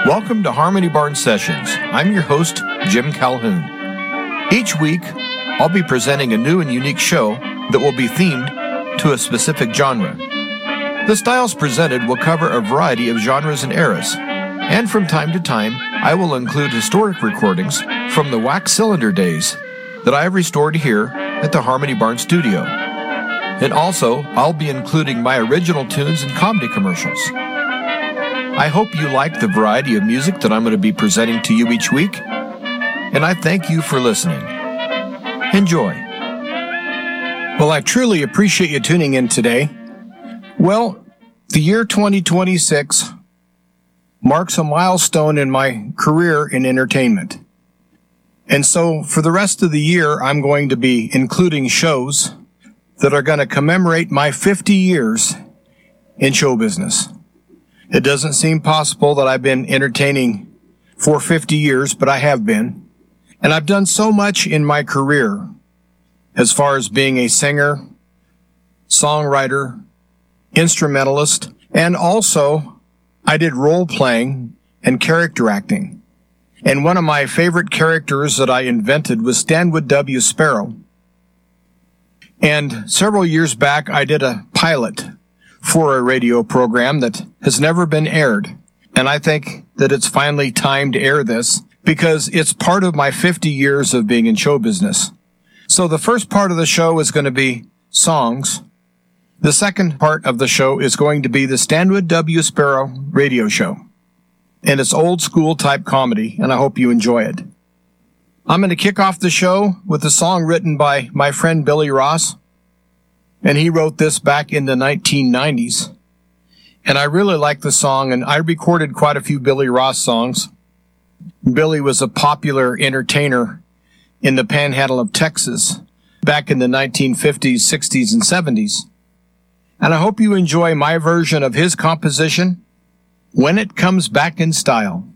Welcome to Harmony Barn Sessions. I'm your host, Jim Calhoun. Each week, I'll be presenting a new and unique show that will be themed to a specific genre. The styles presented will cover a variety of genres and eras, and from time to time, I will include historic recordings from the wax cylinder days that I have restored here at the Harmony Barn Studio. And also, I'll be including my original tunes and comedy commercials. I hope you like the variety of music that I'm going to be presenting to you each week, and I thank you for listening. Enjoy. Well, I truly appreciate you tuning in today. Well, the year 2026 marks a milestone in my career in entertainment. And so for the rest of the year, I'm going to be including shows that are going to commemorate my 50 years in show business. It doesn't seem possible that I've been entertaining for 50 years, but I have been. And I've done so much in my career as far as being a singer, songwriter, instrumentalist, and also I did role playing and character acting. And one of my favorite characters that I invented was Stanwood W. Sparrow. And several years back, I did a pilot for a radio program that has never been aired. And I think that it's finally time to air this because it's part of my 50 years of being in show business. So the first part of the show is going to be songs. The second part of the show is going to be the Stanwood W. Sparrow radio show. And it's old school type comedy, and I hope you enjoy it. I'm going to kick off the show with a song written by my friend Billy Ross. And he wrote this back in the 1990s. And I really like the song, and I recorded quite a few Billy Ross songs. Billy was a popular entertainer in the panhandle of Texas back in the 1950s, 60s, and 70s. And I hope you enjoy my version of his composition, When It Comes Back in Style.